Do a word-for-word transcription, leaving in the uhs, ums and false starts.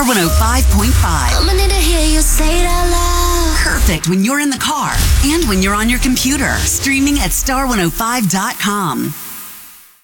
one oh five point five. I'ma need to hear you say it out loud. Perfect when you're in the car and when you're on your computer. Streaming at star one oh five dot com.